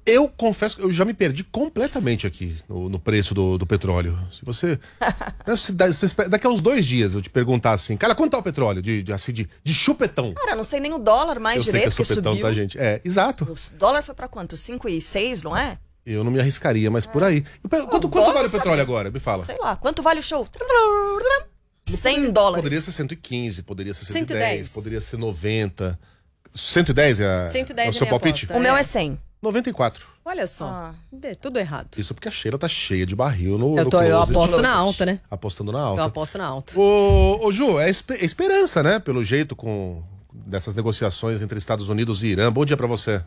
Eu confesso que eu já me perdi completamente aqui no preço do petróleo. Se você. Daqui a uns 2 dias eu te perguntar assim, cara, quanto tá o petróleo? De chupetão. Cara, eu não sei nem o dólar mais Eu direito, sei que é supetão, subiu. tá, gente? Exato. O dólar foi pra quanto? 5,6, não é? Eu não me arriscaria, mas por aí. Quanto vale o petróleo agora? Me fala. Sei lá, quanto vale o show? 100 dólares. Poderia ser 115, poderia ser 110, 110. poderia ser 90. 110 é 110 o seu é minha palpite? aposta. O meu é 100. 94. Olha só. Tudo errado. Isso porque a Sheila tá cheia de barril no Eu closet. aposto na alta, né? Apostando na alta. Eu aposto na alta. Ô Ju, é esperança, né? Pelo jeito dessas negociações entre Estados Unidos e Irã. Bom dia pra você.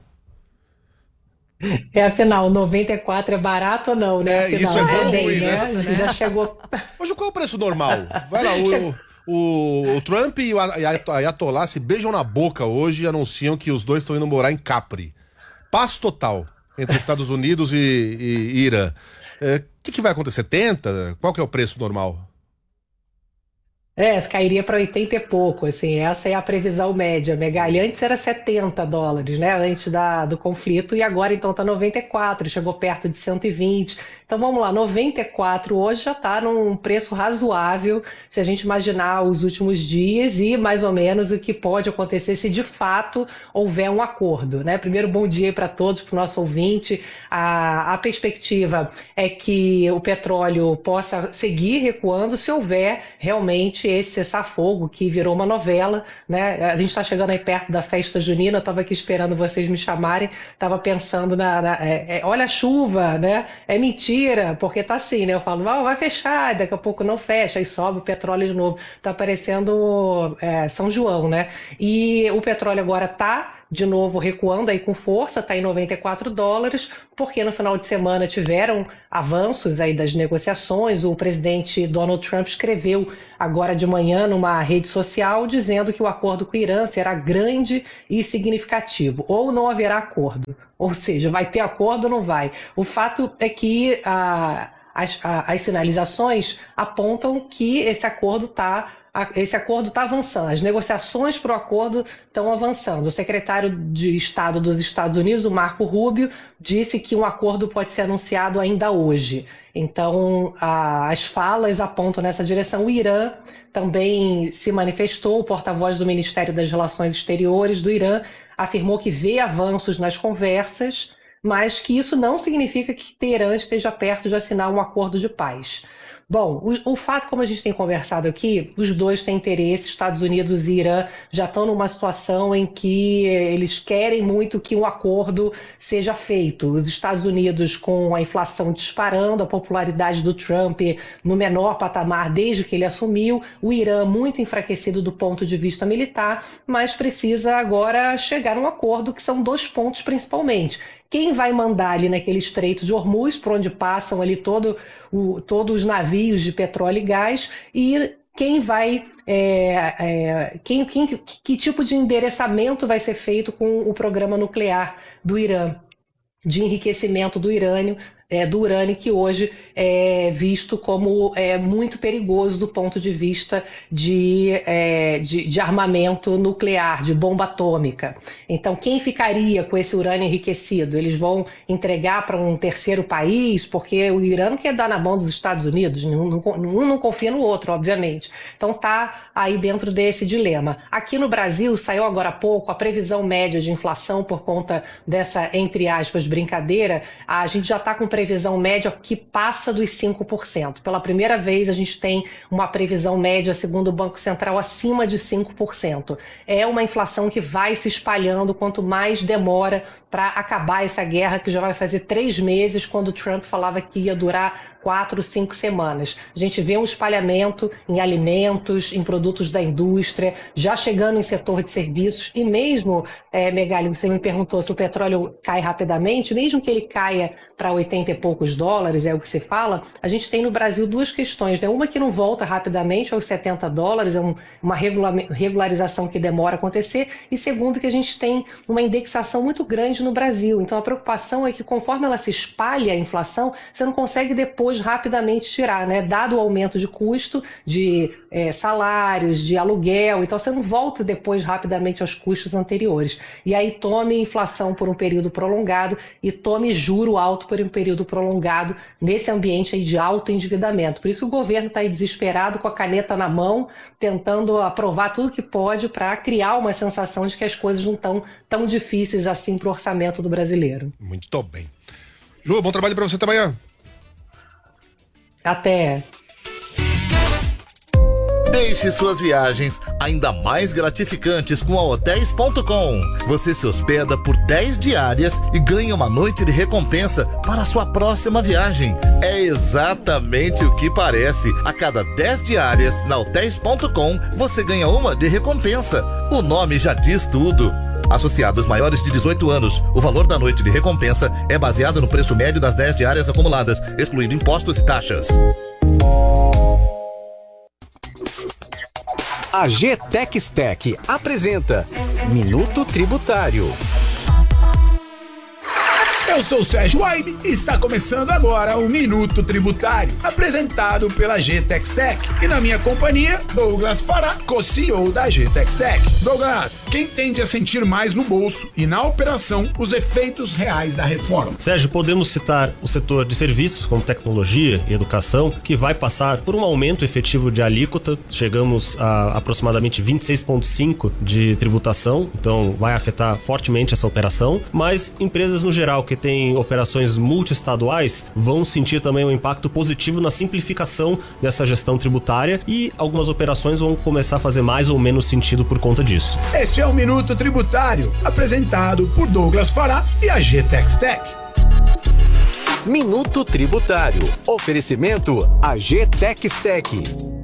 Afinal, 94 é barato ou não, né? Afinal, isso é bom ou bem, ruim, né? Já chegou. Ô Ju, qual é o preço normal? Vai lá, o Trump e o Ayatollah se beijam na boca hoje e anunciam que os dois estão indo morar em Capri. Paz total entre Estados Unidos e Irã. O que vai acontecer? 70? Qual que é o preço normal? Cairia para 80 e pouco, assim, essa é a previsão média, Megali. Antes era 70 dólares, né, antes do conflito, e agora então está 94, chegou perto de 120. Então vamos lá, 94 hoje já está num preço razoável, se a gente imaginar os últimos dias e mais ou menos o que pode acontecer se de fato houver um acordo, né? Primeiro, bom dia para todos, para o nosso ouvinte. A perspectiva é que o petróleo possa seguir recuando se houver realmente esse cessar-fogo que virou uma novela, né? A gente está chegando aí perto da festa junina, eu estava aqui esperando vocês me chamarem, estava pensando olha a chuva, né? É mentira, porque tá assim, né? Eu falo, vai fechar, daqui a pouco não fecha, aí sobe o petróleo de novo. Tá parecendo São João, né? E o petróleo agora tá de novo recuando aí com força, está em 94 dólares, porque no final de semana tiveram avanços aí das negociações. O presidente Donald Trump escreveu agora de manhã numa rede social dizendo que o acordo com o Irã será grande e significativo, ou não haverá acordo. Ou seja, vai ter acordo ou não vai. O fato é que as sinalizações apontam que esse acordo está avançando, as negociações para o acordo estão avançando. O secretário de Estado dos Estados Unidos, o Marco Rubio, disse que um acordo pode ser anunciado ainda hoje. Então, as falas apontam nessa direção. O Irã também se manifestou, o porta-voz do Ministério das Relações Exteriores do Irã afirmou que vê avanços nas conversas, mas que isso não significa que Teherã esteja perto de assinar um acordo de paz. Bom, o fato, como a gente tem conversado aqui, os dois têm interesse, Estados Unidos e Irã já estão numa situação em que eles querem muito que um acordo seja feito. Os Estados Unidos com a inflação disparando, a popularidade do Trump no menor patamar desde que ele assumiu, o Irã muito enfraquecido do ponto de vista militar, mas precisa agora chegar a um acordo, que são 2 pontos principalmente. Quem vai mandar ali naquele Estreito de Hormuz, por onde passam ali todos os navios de petróleo e gás, e quem vai, que tipo de endereçamento vai ser feito com o programa nuclear do Irã, de enriquecimento do urânio, que hoje é visto como muito perigoso do ponto de vista de armamento nuclear, de bomba atômica. Então, quem ficaria com esse urânio enriquecido? Eles vão entregar para um terceiro país, porque o Irã não quer dar na mão dos Estados Unidos, um não confia no outro, obviamente. Então, está aí dentro desse dilema. Aqui no Brasil, saiu agora há pouco a previsão média de inflação por conta dessa, entre aspas, brincadeira. A gente já está com previsão média que passa dos 5%. Pela primeira vez, a gente tem uma previsão média, segundo o Banco Central, acima de 5%. É uma inflação que vai se espalhando quanto mais demora para acabar essa guerra, que já vai fazer 3 meses, quando o Trump falava que ia durar 4, 5 semanas. A gente vê um espalhamento em alimentos, em produtos da indústria, já chegando em setor de serviços, e mesmo, Megali, você me perguntou se o petróleo cai rapidamente, mesmo que ele caia para 80 90 e poucos dólares, é o que se fala, a gente tem no Brasil duas questões, né? Uma que não volta rapidamente aos 70 dólares, é uma regularização que demora a acontecer, e segundo que a gente tem uma indexação muito grande no Brasil. Então a preocupação é que conforme ela se espalha a inflação, você não consegue depois rapidamente tirar, né? Dado o aumento de custo de salários, de aluguel, então você não volta depois rapidamente aos custos anteriores. E aí tome inflação por um período prolongado e tome juro alto por um período prolongado nesse ambiente aí de alto endividamento. Por isso o governo está aí desesperado com a caneta na mão, tentando aprovar tudo que pode para criar uma sensação de que as coisas não estão tão difíceis assim para o orçamento do brasileiro. Muito bem. Ju, bom trabalho para você até amanhã. Até. Deixe suas viagens ainda mais gratificantes com a Hotels.com. Você se hospeda por 10 diárias e ganha uma noite de recompensa para a sua próxima viagem. É exatamente o que parece. A cada 10 diárias na Hotels.com, você ganha uma de recompensa. O nome já diz tudo. Associados maiores de 18 anos, o valor da noite de recompensa é baseado no preço médio das 10 diárias acumuladas, excluindo impostos e taxas. A GTEXTEC apresenta Minuto Tributário. Eu sou o Sérgio Waibe e está começando agora o Minuto Tributário, apresentado pela GTEXTEC. E na minha companhia, Douglas Fará, co-CEO da GTEXTEC. Douglas, quem tende a sentir mais no bolso e na operação os efeitos reais da reforma? Sérgio, podemos citar o setor de serviços, como tecnologia e educação, que vai passar por um aumento efetivo de alíquota. Chegamos a aproximadamente 26,5% de tributação, então vai afetar fortemente essa operação. Mas empresas no geral que têm operações multiestaduais vão sentir também um impacto positivo na simplificação dessa gestão tributária, e algumas operações vão começar a fazer mais ou menos sentido por conta disso. Este é o Minuto Tributário, apresentado por Douglas Fará e a GTEXTEC. Minuto Tributário. Oferecimento a GTEXTEC.